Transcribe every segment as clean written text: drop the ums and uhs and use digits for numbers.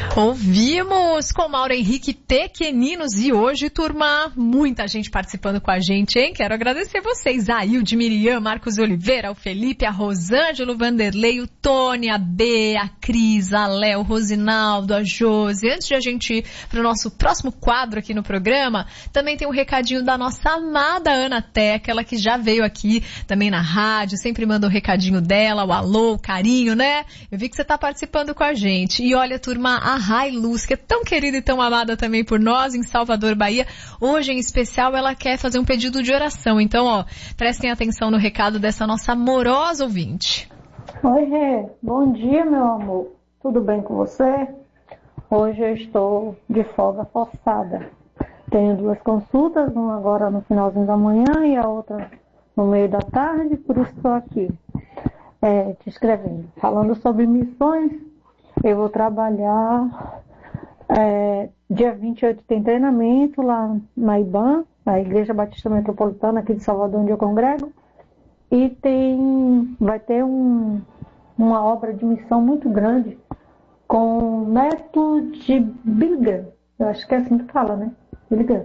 Ouvimos com Mauro Henrique Pequeninos e hoje, turma, muita gente participando com a gente, hein? Quero agradecer vocês, a Hilde, Miriam, Marcos Oliveira, o Felipe, a Rosângelo, o Vanderlei, o Tony, a B, a Cris, a Léo, o Rosinaldo, a Josi. Antes de a gente ir para o nosso próximo quadro aqui no programa, também tem um recadinho da nossa amada Ana Teca, ela que já veio aqui também na rádio, sempre manda o recadinho dela, o alô, o carinho, né? Eu vi que você está participando com a gente. E olha, turma, a Rai Luz, que é tão querida e tão amada também por nós em Salvador, Bahia, hoje em especial ela quer fazer um pedido de oração. Então, ó, prestem atenção no recado dessa nossa amorosa ouvinte. Oi, Rê. Bom dia, meu amor. Tudo bem com você? Hoje eu estou de folga forçada. Tenho 2 consultas, uma agora no finalzinho da manhã e a outra no meio da tarde, por isso estou aqui te escrevendo. Falando sobre missões, eu vou trabalhar dia 28 tem treinamento lá na IBAN, a Igreja Batista Metropolitana aqui de Salvador, onde eu congrego, e vai ter uma obra de missão muito grande com o neto de Billy Graham. Eu acho que é assim que fala, né? Billy Graham.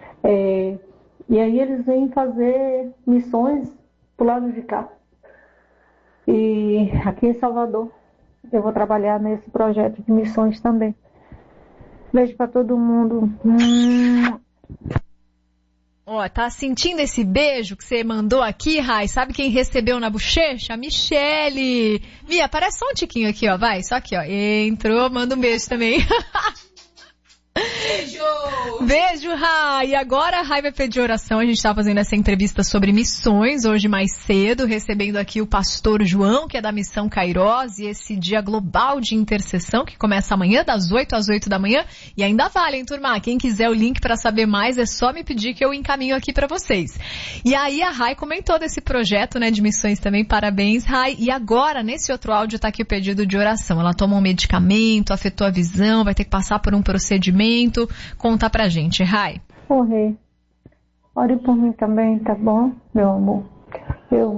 E aí eles vêm fazer missões pro lado de cá. E aqui em Salvador eu vou trabalhar nesse projeto de missões também. Beijo pra todo mundo. Ó, tá sentindo esse beijo que você mandou aqui, Rai? Sabe quem recebeu na bochecha? A Michele. Mia, aparece só um tiquinho aqui, ó, vai. Só aqui, ó. Entrou, manda um beijo também. Beijo! Beijo, Rai! E agora a Rai vai pedir oração. A gente tá fazendo essa entrevista sobre missões hoje mais cedo, recebendo aqui o pastor João, que é da Missão Kairós, e esse dia global de intercessão que começa amanhã das 8 às 8 da manhã. E ainda vale, hein, turma? Quem quiser o link pra saber mais é só me pedir que eu encaminho aqui pra vocês. E aí a Rai comentou desse projeto, né, de missões também. Parabéns, Rai. E agora, nesse outro áudio, tá aqui o pedido de oração. Ela toma um medicamento, afetou a visão, vai ter que passar por um procedimento. Conta pra gente, Rai. Ô, Rê, ore por mim também, tá bom, meu amor? Eu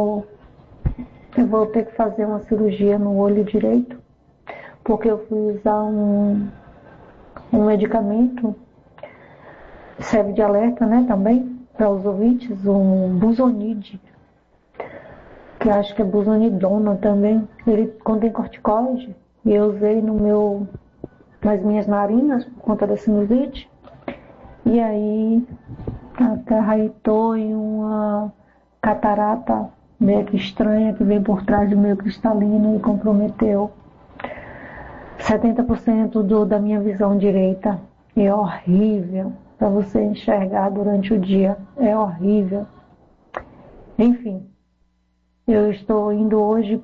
vou ter que fazer uma cirurgia no olho direito, porque eu fui usar um medicamento, serve de alerta, né, também, para os ouvintes, um Buzonide, que acho que é Buzonidona também. Ele contém corticoide, e eu usei nas minhas narinas, por conta da sinusite, e aí acarretou em uma catarata meio que estranha, que veio por trás do meu cristalino e comprometeu 70% da minha visão direita. É horrível para você enxergar durante o dia, é horrível. Enfim, eu estou indo hoje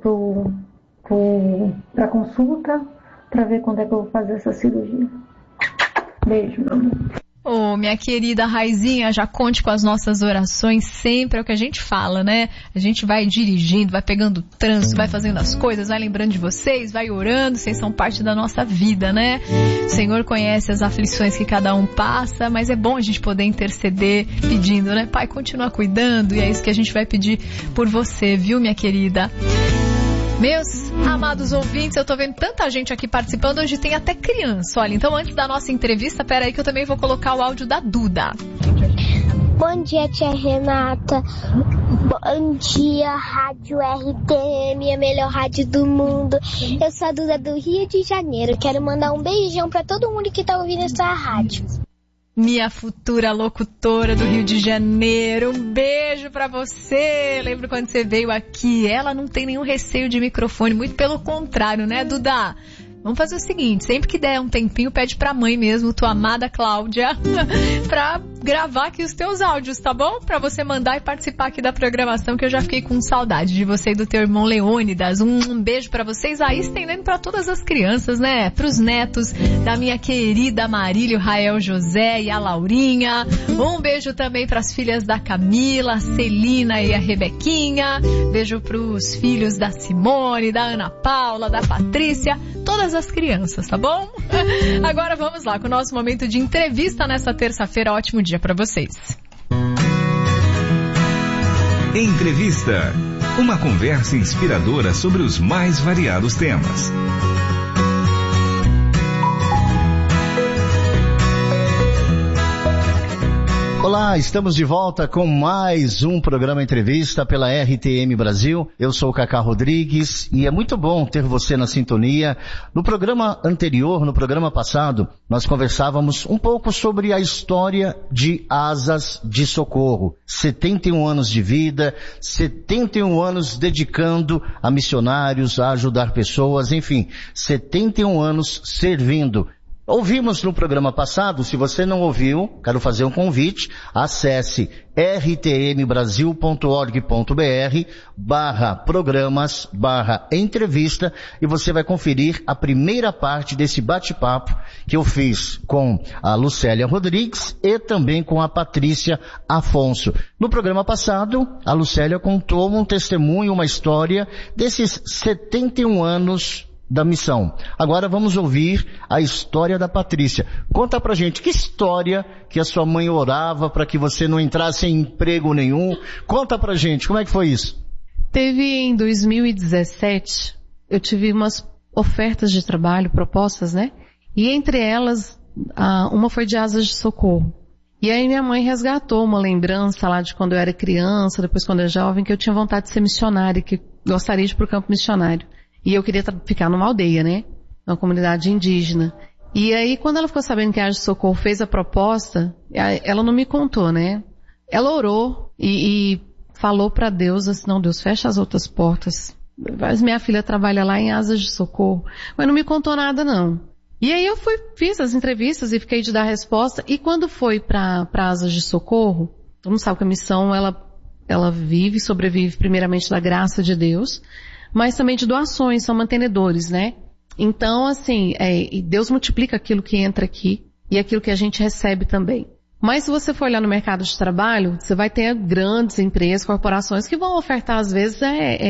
para consulta, para ver quando é que eu vou fazer essa cirurgia. Beijo, meu amor. Ô, minha querida Raizinha, já conte com as nossas orações, sempre é o que a gente fala, né? A gente vai dirigindo, vai pegando trânsito, vai fazendo as coisas, vai lembrando de vocês, vai orando, vocês são parte da nossa vida, né? O Senhor conhece as aflições que cada um passa, mas é bom a gente poder interceder pedindo, né? Pai, continua cuidando, e é isso que a gente vai pedir por você, viu, minha querida? Meus amados ouvintes, eu tô vendo tanta gente aqui participando, hoje tem até criança. Olha, então antes da nossa entrevista, peraí que eu também vou colocar o áudio da Duda. Bom dia, tia Renata. Bom dia, Rádio RTM, a melhor rádio do mundo. Eu sou a Duda do Rio de Janeiro. Quero mandar um beijão pra todo mundo que tá ouvindo essa rádio. Minha futura locutora do Rio de Janeiro, um beijo pra você. Lembro quando você veio aqui, ela não tem nenhum receio de microfone, muito pelo contrário, né, Duda? Vamos fazer o seguinte, sempre que der um tempinho, pede pra mãe mesmo, tua amada Cláudia, pra gravar aqui os teus áudios, tá bom? Pra você mandar e participar aqui da programação, que eu já fiquei com saudade de você e do teu irmão Leônidas. Um beijo pra vocês aí, estendendo pra todas as crianças, né? Pros netos da minha querida Marília, o Rael José e a Laurinha. Um beijo também pras filhas da Camila, a Celina e a Rebequinha. Beijo pros filhos da Simone, da Ana Paula, da Patrícia, todas as crianças, tá bom? Agora vamos lá com o nosso momento de entrevista nessa terça-feira. Ótimo dia pra vocês. Entrevista. Uma conversa inspiradora sobre os mais variados temas. Olá, estamos de volta com mais um programa Entrevista pela RTM Brasil. Eu sou o Cacá Rodrigues e é muito bom ter você na sintonia. No programa anterior, no programa passado, nós conversávamos um pouco sobre a história de Asas de Socorro. 71 anos de vida, 71 anos dedicando a missionários, a ajudar pessoas, enfim, 71 anos servindo. Ouvimos no programa passado, se você não ouviu, quero fazer um convite, acesse rtmbrasil.org.br/programas/entrevista e você vai conferir a primeira parte desse bate-papo que eu fiz com a Lucélia Rodrigues e também com a Patrícia Afonso. No programa passado, a Lucélia contou um testemunho, uma história desses 71 anos da missão. Agora vamos ouvir a história da Patrícia. Conta pra gente, que história que a sua mãe orava para que você não entrasse em emprego nenhum? Conta pra gente, como é que foi isso? Teve em 2017, eu tive umas ofertas de trabalho, propostas, né? E entre elas, uma foi de Asas de Socorro. E aí minha mãe resgatou uma lembrança lá de quando eu era criança, depois quando eu era jovem, que eu tinha vontade de ser missionária, que gostaria de ir pro campo missionário. E eu queria ficar numa aldeia, né? Uma comunidade indígena. E aí, quando ela ficou sabendo que a Asas de Socorro fez a proposta, ela não me contou, né? Ela orou e falou para Deus assim, não, Deus, fecha as outras portas. Mas minha filha trabalha lá em Asas de Socorro. Mas não me contou nada, não. E aí eu fiz as entrevistas e fiquei de dar resposta. E quando foi para Asas de Socorro, todo mundo sabe que a missão, ela sobrevive primeiramente da graça de Deus, mas também de doações, são mantenedores, né? Então, assim, Deus multiplica aquilo que entra aqui e aquilo que a gente recebe também. Mas se você for olhar no mercado de trabalho, você vai ter grandes empresas, corporações que vão ofertar, às vezes,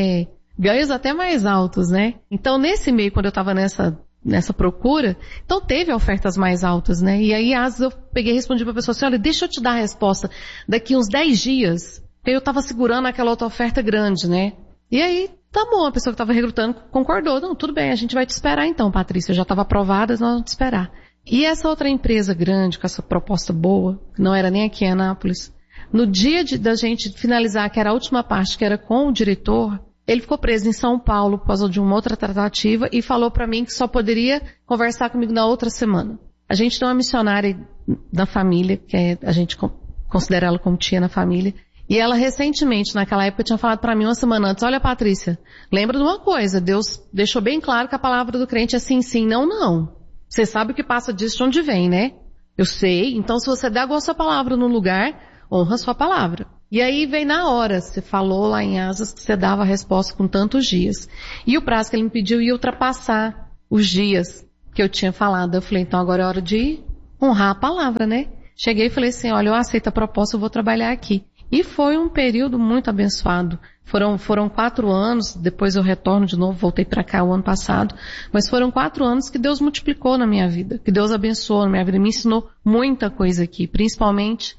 ganhos até mais altos, né? Então, nesse meio, quando eu estava nessa procura, então teve ofertas mais altas, né? E aí, às vezes, eu peguei e respondi para a pessoa assim, olha, deixa eu te dar a resposta daqui uns 10 dias, porque eu estava segurando aquela outra oferta grande, né? E aí, tá bom, a pessoa que estava recrutando concordou. Não, tudo bem, a gente vai te esperar então, Patrícia. Já estava aprovada, nós vamos te esperar. E essa outra empresa grande, com essa proposta boa, que não era nem aqui em Anápolis, no dia da gente finalizar, que era a última parte, que era com o diretor, ele ficou preso em São Paulo por causa de uma outra tratativa e falou para mim que só poderia conversar comigo na outra semana. A gente tem uma missionária da família, que a gente considera ela como tia na família, e ela recentemente, naquela época, tinha falado para mim uma semana antes, olha, Patrícia, lembra de uma coisa, Deus deixou bem claro que a palavra do crente é sim, sim, não, não. Você sabe o que passa disso de onde vem, né? Eu sei, então se você der a sua palavra no lugar, honra a sua palavra. E aí vem na hora, você falou lá em Asas que você dava a resposta com tantos dias. E o prazo que ele me pediu ia ultrapassar os dias que eu tinha falado. Eu falei, então agora é hora de honrar a palavra, né? Cheguei e falei assim, olha, eu aceito a proposta, eu vou trabalhar aqui. E foi um período muito abençoado. Foram 4 anos, depois eu retorno de novo, voltei para cá o ano passado, mas foram 4 anos que Deus multiplicou na minha vida, que Deus abençoou na minha vida, me ensinou muita coisa aqui, principalmente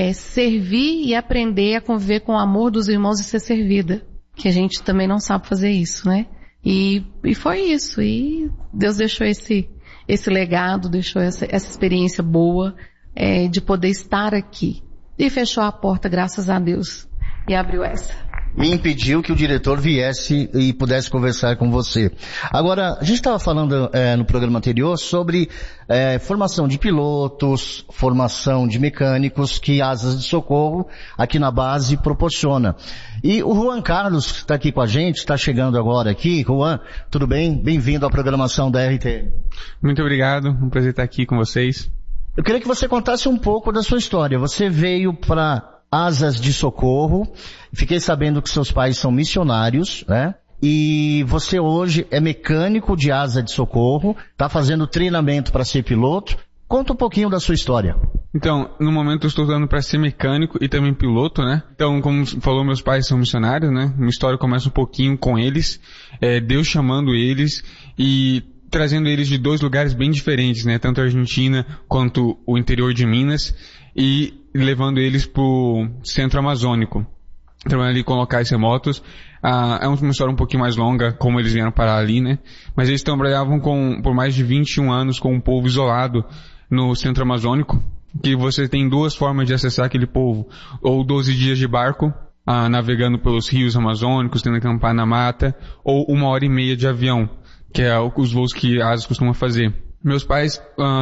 servir e aprender a conviver com o amor dos irmãos e ser servida, que a gente também não sabe fazer isso, né? E foi isso, e Deus deixou esse legado, deixou essa experiência boa de poder estar aqui. E fechou a porta, graças a Deus, e abriu essa. E impediu que o diretor viesse e pudesse conversar com você. Agora, a gente estava falando no programa anterior sobre formação de pilotos, formação de mecânicos que Asas de Socorro aqui na base proporciona. E o Juan Carlos está aqui com a gente, está chegando agora aqui. Juan, tudo bem? Bem-vindo à programação da RT. Muito obrigado, um prazer estar aqui com vocês. Eu queria que você contasse um pouco da sua história. Você veio para Asas de Socorro, fiquei sabendo que seus pais são missionários, né? E você hoje é mecânico de Asa de Socorro, está fazendo treinamento para ser piloto. Conta um pouquinho da sua história. Então, no momento eu estou estudando para ser mecânico e também piloto, né? Então, como falou, meus pais são missionários, né? Minha história começa um pouquinho com eles, Deus chamando eles e trazendo eles de 2 lugares bem diferentes, né? Tanto a Argentina quanto o interior de Minas, e levando eles pro centro amazônico, trabalhando ali com locais remotos. É uma história um pouquinho mais longa, como eles vieram parar ali, né? Mas eles trabalhavam por mais de 21 anos com um povo isolado no centro amazônico. que você tem duas formas de acessar aquele povo, ou 12 dias de barco, navegando pelos rios amazônicos, tendo que acampar na mata, ou 1h30 de avião, que é os voos que a ASAS costuma fazer. Meus pais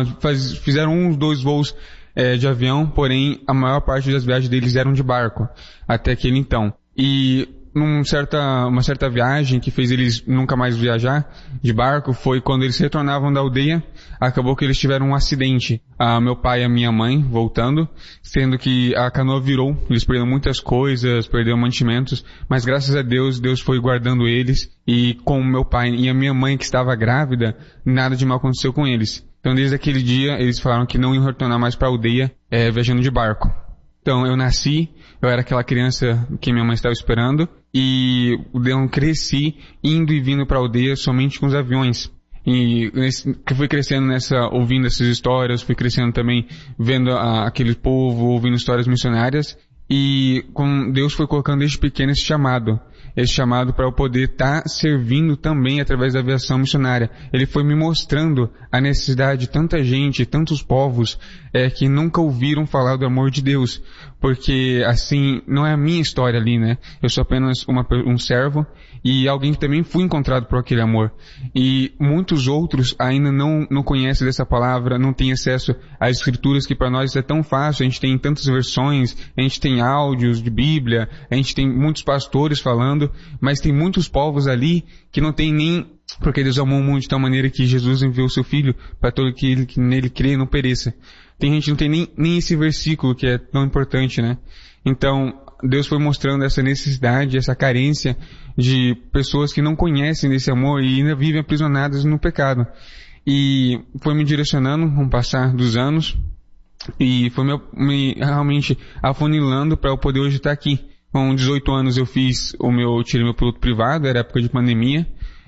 fizeram 2 voos de avião, porém a maior parte das viagens deles eram de barco, até aquele então. E uma certa viagem que fez eles nunca mais viajar de barco foi quando eles retornavam da aldeia. Acabou que eles tiveram um acidente, meu pai e a minha mãe voltando, sendo que a canoa virou, eles perderam muitas coisas, perderam mantimentos, mas graças a Deus, Deus foi guardando eles, e com meu pai e a minha mãe que estava grávida, nada de mal aconteceu com eles. Então desde aquele dia eles falaram que não iam retornar mais para a aldeia viajando de barco. Então eu nasci, eu era aquela criança que minha mãe estava esperando, e eu cresci indo e vindo para a aldeia somente com os aviões. E fui crescendo ouvindo essas histórias, fui crescendo também vendo aquele povo, ouvindo histórias missionárias, e Deus foi colocando desde pequeno esse chamado para eu poder estar servindo também através da aviação missionária. Ele foi me mostrando a necessidade de tanta gente, tantos povos, que nunca ouviram falar do amor de Deus, porque assim, não é a minha história ali, né? Eu sou apenas um servo, e alguém que também foi encontrado por aquele amor. E muitos outros ainda não conhecem dessa palavra, não têm acesso às escrituras, que para nós é tão fácil, a gente tem tantas versões, a gente tem áudios de Bíblia, a gente tem muitos pastores falando, mas tem muitos povos ali que não tem nem, porque Deus amou o mundo de tal maneira que Jesus enviou o seu Filho para todo aquele que nele crê e não pereça. Tem gente que não tem nem esse versículo que é tão importante, né? Então, Deus foi mostrando essa necessidade, essa carência de pessoas que não conhecem desse amor e ainda vivem aprisionadas no pecado. E foi me direcionando com o passar dos anos, e foi me realmente afunilando para eu poder hoje estar aqui. Com 18 anos eu tirei meu piloto privado, era época de pandemia,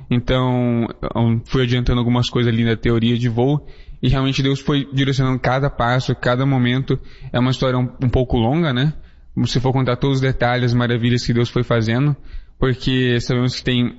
então fui adiantando algumas coisas ali na teoria de voo, e realmente Deus foi direcionando cada passo, cada momento. É uma história um pouco longa, né? Se for contar todos os detalhes, as maravilhas que Deus foi fazendo, porque sabemos que tem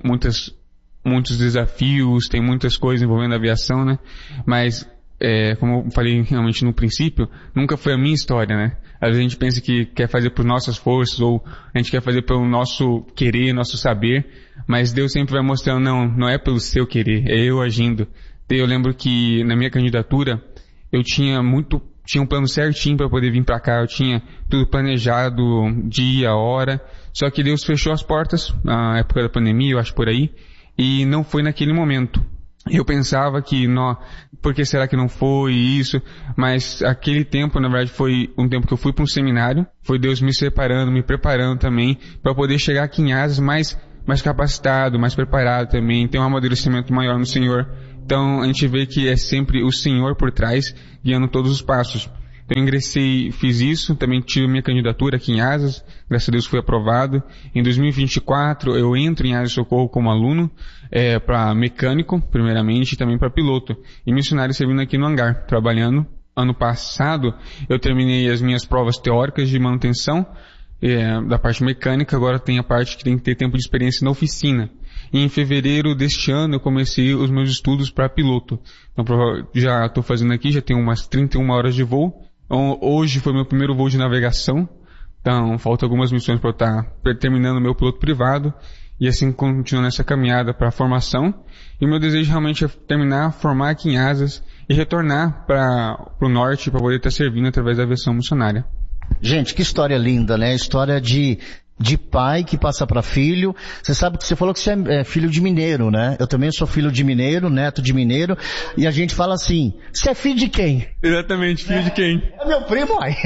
muitos desafios, tem muitas coisas envolvendo a aviação, né? Mas, como eu falei realmente no princípio, nunca foi a minha história, né? Às vezes a gente pensa que quer fazer por nossas forças, ou a gente quer fazer pelo nosso querer, nosso saber, mas Deus sempre vai mostrando, não é pelo seu querer, é eu agindo. Eu lembro que na minha candidatura, eu tinha um plano certinho para poder vir para cá, eu tinha tudo planejado, dia, hora, só que Deus fechou as portas, na época da pandemia, eu acho por aí, e não foi naquele momento. Eu pensava que, por que será que não foi isso? Mas aquele tempo, na verdade, foi um tempo que eu fui para um seminário, foi Deus me separando, me preparando também, para poder chegar aqui em Asas mais capacitado, mais preparado também, ter um amadurecimento maior no Senhor. Então a gente vê que é sempre o Senhor por trás, guiando todos os passos. Então eu ingressei, fiz isso, também tive minha candidatura aqui em Asas, graças a Deus fui aprovado. Em 2024 eu entro em Asas Socorro como aluno, para mecânico, primeiramente, e também para piloto. E missionário servindo aqui no hangar, trabalhando. Ano passado eu terminei as minhas provas teóricas de manutenção, da parte mecânica, agora tem a parte que tem que ter tempo de experiência na oficina. E em fevereiro deste ano eu comecei os meus estudos para piloto. Então já estou fazendo aqui, já tenho umas 31 horas de voo. Então, hoje foi meu primeiro voo de navegação. Então faltam algumas missões para eu estar terminando meu piloto privado. E assim continuando essa caminhada para a formação. E o meu desejo realmente é terminar, formar aqui em Asas e retornar para o norte para poder estar servindo através da aviação missionária. Gente, que história linda, né? História de pai que passa para filho. Você sabe que você falou que você é filho de mineiro, né? Eu também sou filho de mineiro, neto de mineiro, e a gente fala assim, você é filho de quem? Exatamente, filho de quem? É meu primo, uai.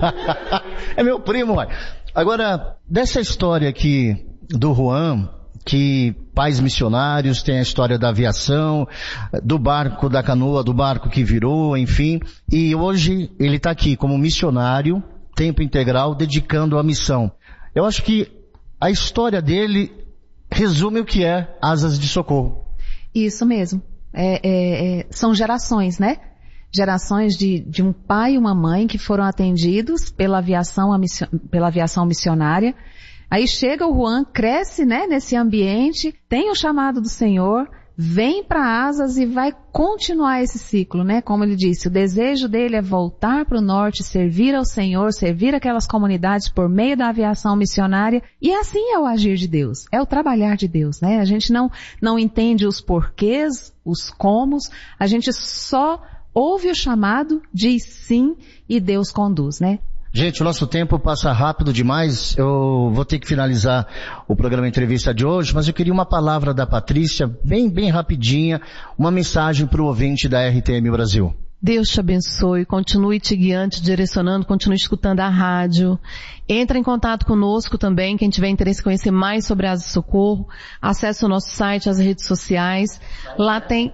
É meu primo, uai. Agora, dessa história aqui do Juan, que pais missionários, tem a história da aviação, do barco, da canoa, do barco que virou, enfim, e hoje ele está aqui como missionário, tempo integral, dedicando a missão. Eu acho que a história dele resume o que é Asas de Socorro. Isso mesmo. São gerações, né? Gerações de um pai e uma mãe que foram atendidos pela aviação missionária. Aí chega o Juan, cresce, né, nesse ambiente, tem o chamado do Senhor, vem para Asas e vai continuar esse ciclo, né? Como ele disse, o desejo dele é voltar para o norte, servir ao Senhor, servir aquelas comunidades por meio da aviação missionária, e assim é o agir de Deus, é o trabalhar de Deus, né? A gente não entende os porquês, os comos, a gente só ouve o chamado, diz sim e Deus conduz, né? Gente, o nosso tempo passa rápido demais, eu vou ter que finalizar o programa Entrevista de hoje, mas eu queria uma palavra da Patrícia, bem rapidinha, uma mensagem para o ouvinte da RTM Brasil. Deus te abençoe, continue te guiando, te direcionando, continue escutando a rádio. Entra em contato conosco também, quem tiver interesse em conhecer mais sobre Asas de Socorro, acesse o nosso site, as redes sociais, lá tem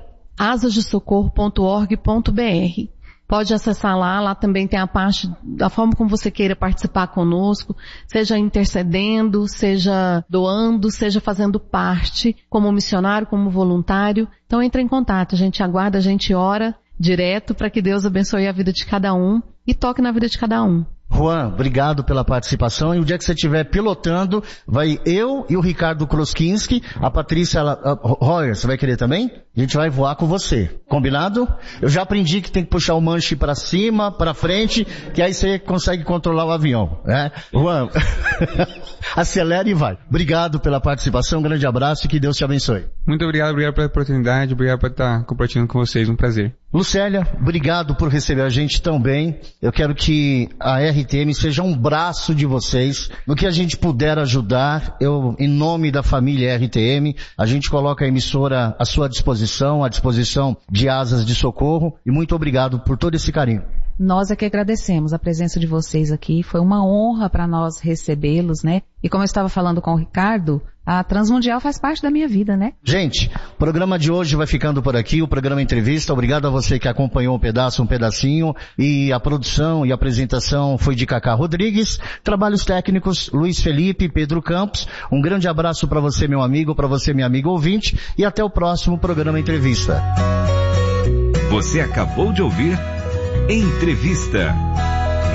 asasdesocorro.org.br. Pode acessar lá também tem a parte da forma como você queira participar conosco, seja intercedendo, seja doando, seja fazendo parte, como missionário, como voluntário. Então entre em contato, a gente aguarda, a gente ora direto para que Deus abençoe a vida de cada um e toque na vida de cada um. Juan, obrigado pela participação, e o dia que você estiver pilotando, vai eu e o Ricardo Kroskinski, a Patrícia Royer, você vai querer também? A gente vai voar com você, combinado? Eu já aprendi que tem que puxar o manche para cima, para frente, que aí você consegue controlar o avião, né? Juan, acelera e vai. Obrigado pela participação, um grande abraço e que Deus te abençoe. Muito obrigado pela oportunidade, obrigado por estar compartilhando com vocês, um prazer. Lucélia, obrigado por receber a gente tão bem. Eu quero que a RTM seja um braço de vocês. No que a gente puder ajudar, em nome da família RTM, a gente coloca a emissora à sua disposição, à disposição de Asas de Socorro. E muito obrigado por todo esse carinho. Nós é que agradecemos a presença de vocês aqui. Foi uma honra para nós recebê-los, né? E como eu estava falando com o Ricardo, a Transmundial faz parte da minha vida, né? Gente, o programa de hoje vai ficando por aqui, o programa Entrevista. Obrigado a você que acompanhou um pedacinho. E a produção e a apresentação foi de Cacá Rodrigues. Trabalhos técnicos, Luiz Felipe e Pedro Campos. Um grande abraço para você, meu amigo, para você, minha amiga ouvinte. E até o próximo programa Entrevista. Você acabou de ouvir Entrevista.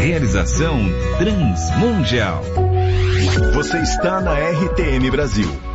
Realização Transmundial. Você está na RTM Brasil.